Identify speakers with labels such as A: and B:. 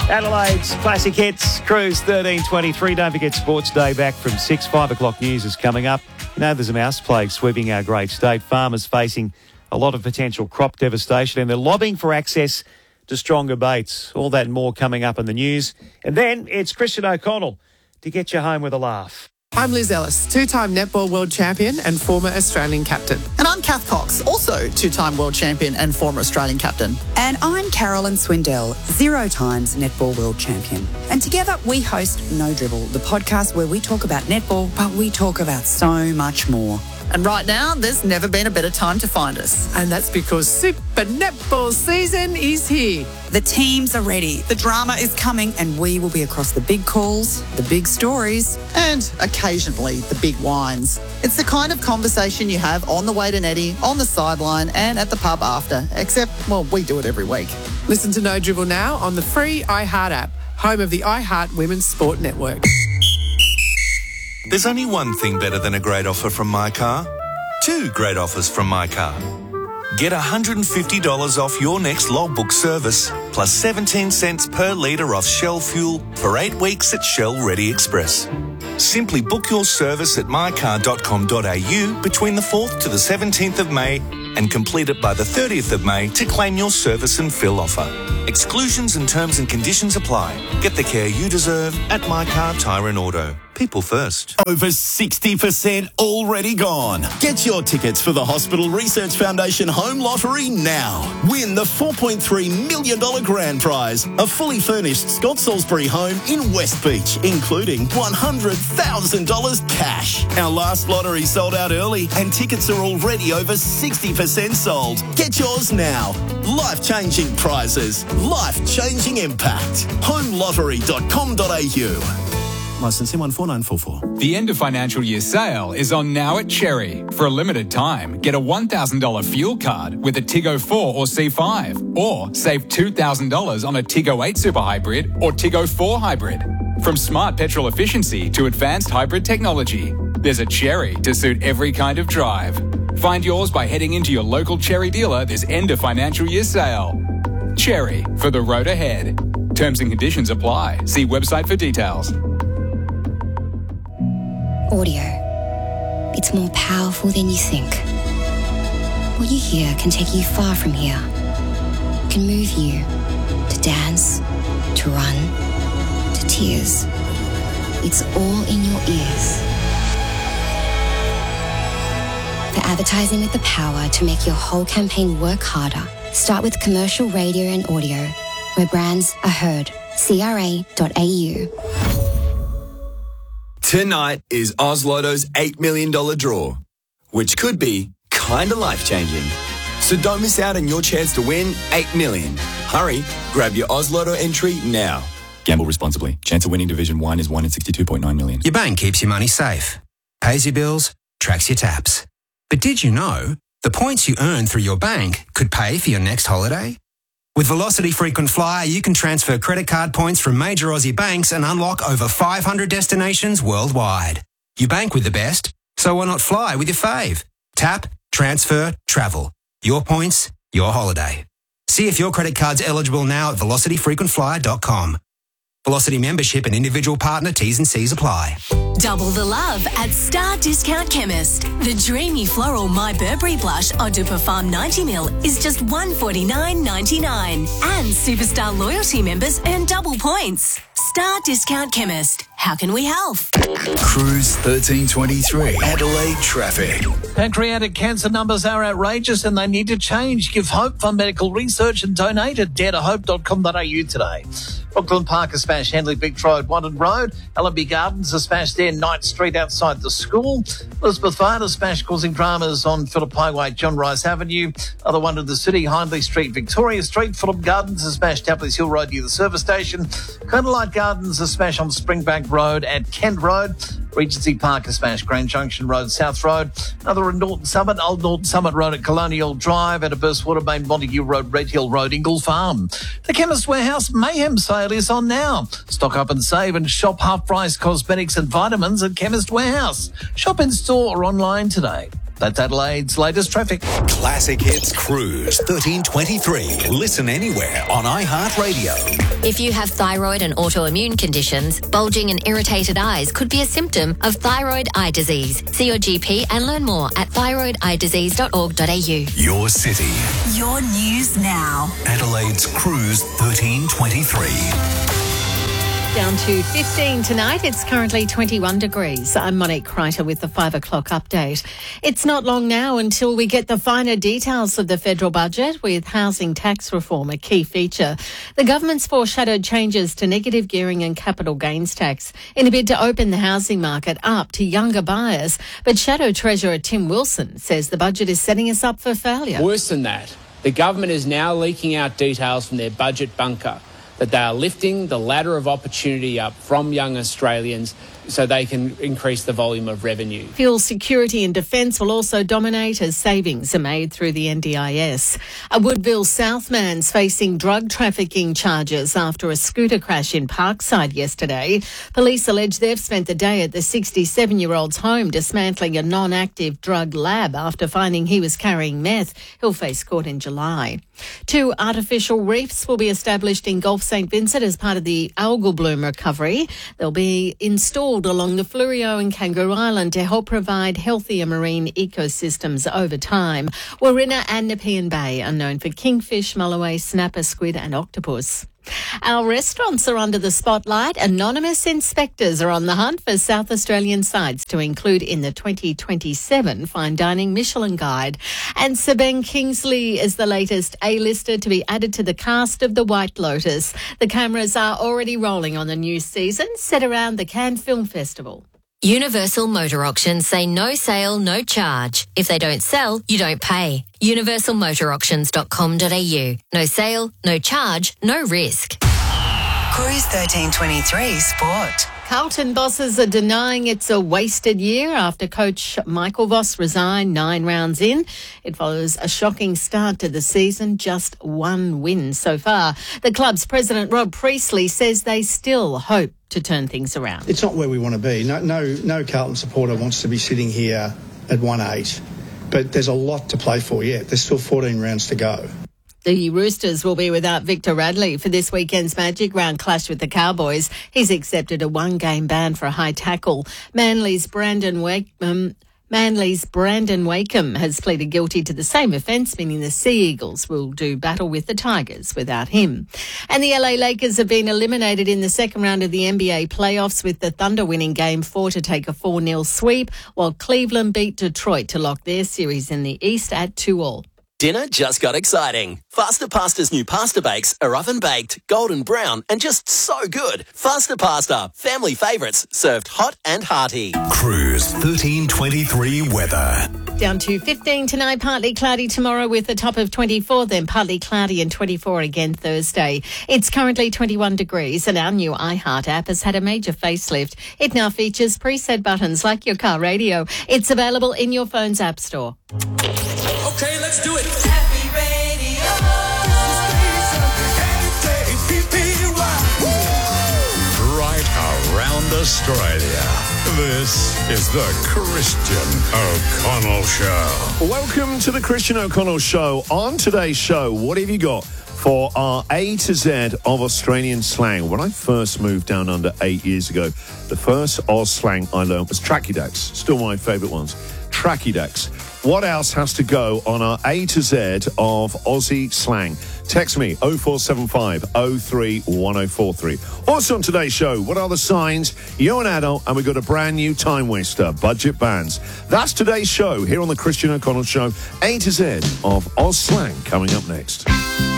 A: Adelaide's Classic Hits, Cruise 1323. Don't forget Sports Day back from 6. 5 o'clock news is coming up. You know, there's a mouse plague sweeping our great state. Farmers facing a lot of potential crop devastation, and they're lobbying for access to stronger baits. All that and more coming up in the news. And then it's Christian O'Connell to get you home with a laugh.
B: I'm Liz Ellis, two-time netball world champion and former Australian captain.
C: And I'm Kath Cox, also two-time world champion and former Australian captain.
D: And I'm Carolyn Swindell, 0 times netball world champion. And together we host No Dribble, the podcast where we talk about netball, but we talk about so much more.
C: And right now, there's never been a better time to find us.
B: And that's because Super Netball season is here.
D: The teams are ready, the drama is coming, and we will be across the big calls, the big stories.
C: And occasionally, the big wines. It's the kind of conversation you have on the way to Netty, on the sideline, and at the pub after. Except, well, we do it every week.
B: Listen to No Dribble now on the free iHeart app, home of the iHeart Women's Sport Network.
E: There's only one thing better than a great offer from My Car. 2 great offers from My Car. Get $150 off your next logbook service, plus 17 cents per litre off Shell fuel for 8 weeks at Shell Ready Express. Simply book your service at mycar.com.au between the 4th to the 17th of May and complete it by the 30th of May to claim your service and fill offer. Exclusions and terms and conditions apply. Get the care you deserve at My Car Tyre and Auto. People first.
F: Over 60% already gone. Get your tickets for the Hospital Research Foundation Home Lottery now. Win the $4.3 million grand prize, a fully furnished Scott Salisbury home in West Beach, including $100,000 cash. Our last lottery sold out early and tickets are already over 60% sold. Get yours now. Life-changing prizes. Life-changing impact. homelottery.com.au. Licensing 14944.
G: The end of financial year sale is on now at Cherry. For a limited time, get a $1,000 fuel card with a Tiggo 4 or C5, or save $2,000 on a Tiggo 8 Super Hybrid or Tiggo 4 Hybrid. From smart petrol efficiency to advanced hybrid technology, there's a Cherry to suit every kind of drive. Find yours by heading into your local Cherry dealer this end of financial year sale. Cherry, for the road ahead. Terms and conditions apply. See website for details.
H: Audio. It's more powerful than you think. What you hear can take you far from here. Can move you to dance, to run, to tears. It's all in your ears. For advertising with the power to make your whole campaign work harder, start with commercial radio and audio, where brands are heard. CRA.au.
I: Tonight is Oz Lotto's $8 million draw, which could be kinda life-changing. So don't miss out on your chance to win $8 million. Hurry, grab your Oz Lotto entry now.
J: Gamble responsibly. Chance of winning Division 1 is 1 in 62.9 million.
K: Your bank keeps your money safe, pays your bills, tracks your taps. But did you know the points you earn through your bank could pay for your next holiday? With Velocity Frequent Flyer, you can transfer credit card points from major Aussie banks and unlock over 500 destinations worldwide. You bank with the best, so why not fly with your fave? Tap, transfer, travel. Your points, your holiday. See if your credit card's eligible now at velocityfrequentflyer.com. Velocity membership and individual partner T's and C's apply.
L: Double the love at Star Discount Chemist. The dreamy floral My Burberry blush Eau de Parfum 90ml is just $149.99. And Superstar loyalty members earn double points. Star Discount Chemist. How can we help?
M: Cruise 1323. Adelaide traffic.
N: Pancreatic cancer numbers are outrageous and they need to change. Give hope for medical research and donate at daretohope.com.au today. Brooklyn Park is smashed, Henley Beach Road, Wannon Road. Allenby Gardens is smashed there, Knight Street outside the school. Elizabeth Farm is smashed, causing dramas on Phillip Highway, John Rice Avenue. Other one in the city, Hindley Street, Victoria Street. Phillip Gardens is smashed, Tapley's Hill Road near the service station. Conalite Gardens is smashed on Springbank Road at Kent Road. Regency Park is smashed, Grand Junction Road, South Road. Another in Norton Summit, Old Norton Summit Road at Colonial Drive, at a Burst Watermain, Montague Road, Red Hill Road, Ingle Farm. The Chemist Warehouse Mayhem sale is on now. Stock up and save and shop half-price cosmetics and vitamins at Chemist Warehouse. Shop in store or online today. That's Adelaide's latest traffic.
M: Classic Hits Cruise 1323. Listen anywhere on iHeartRadio.
O: If you have thyroid and autoimmune conditions, bulging and irritated eyes could be a symptom of thyroid eye disease. See your GP and learn more at thyroideyedisease.org.au.
M: Your city.
L: Your news now.
M: Adelaide's Cruise 1323.
P: Down to 15 tonight. It's currently 21 degrees. I'm Monique Kreiter with the 5 o'clock update. It's not long now until we get the finer details of the federal budget, with housing tax reform a key feature. The government's foreshadowed changes to negative gearing and capital gains tax in a bid to open the housing market up to younger buyers. But Shadow Treasurer Tim Wilson says the budget is setting us up for failure.
Q: Worse than that, the government is now leaking out details from their budget bunker that they are lifting the ladder of opportunity up from young Australians so they can increase the volume of revenue.
P: Fuel security and defence will also dominate as savings are made through the NDIS. A Woodville South man's facing drug trafficking charges after a scooter crash in Parkside yesterday. Police allege they've spent the day at the 67-year-old's home dismantling a non-active drug lab after finding he was carrying meth. He'll face court in July. 2 artificial reefs will be established in Gulf St Vincent as part of the algal bloom recovery. They'll be installed along the Fleurieu and Kangaroo Island to help provide healthier marine ecosystems over time. Warina and Nepean Bay are known for kingfish, mulloway, snapper, squid and octopus. Our restaurants are under the spotlight. Anonymous inspectors are on the hunt for South Australian sites to include in the 2027 Fine Dining Michelin Guide. And Sabine Kingsley is the latest A-lister to be added to the cast of The White Lotus. The cameras are already rolling on the new season set around the Cannes Film Festival.
O: Universal Motor Auctions say no sale, no charge. If they don't sell, you don't pay. universalmotorauctions.com.au. No sale, no charge, no risk.
L: Cruise 1323 Sport.
P: Carlton bosses are denying it's a wasted year after coach Michael Voss resigned 9 rounds in. It follows a shocking start to the season, just 1 win so far. The club's president, Rob Priestley, says they still hope to turn things around.
R: It's not where we want to be. No Carlton supporter wants to be sitting here at 1-8, but there's a lot to play for yet. There's still 14 rounds to go.
P: The Roosters will be without Victor Radley for this weekend's Magic Round clash with the Cowboys. He's accepted a 1-game ban for a high tackle. Manly's Brandon Wakeham has pleaded guilty to the same offence, meaning the Sea Eagles will do battle with the Tigers without him. And the LA Lakers have been eliminated in the second round of the NBA playoffs, with the Thunder winning Game 4 to take a 4-0 sweep, while Cleveland beat Detroit to lock their series in the East at 2-2.
S: Dinner just got exciting. Faster Pasta's new pasta bakes are oven-baked, golden brown, and just so good. Faster Pasta, family favourites, served hot and hearty.
M: Cruise 1323 weather.
P: Down to 15 tonight, partly cloudy tomorrow with a top of 24, then partly cloudy and 24 again Thursday. It's currently 21 degrees and our new iHeart app has had a major facelift. It now features preset buttons like your car radio. It's available in your phone's app store.
T: Okay, let's do it.
U: Happy Radio.
V: Right around Australia. This is the Christian O'Connell Show.
W: Welcome to the Christian O'Connell Show. On today's show, what have you got for our A to Z of Australian slang? When I first moved down under 8 years ago, the first Oz slang I learned was trachydex. Still my favourite ones. Trachydex. What else has to go on our A to Z of Aussie slang? Text me 0475 03 1043. Also on today's show, what are the signs? You're an adult and we've got a brand new time waster, Budget Bands. That's today's show here on the Christian O'Connell Show. A to Z of Oz slang coming up next.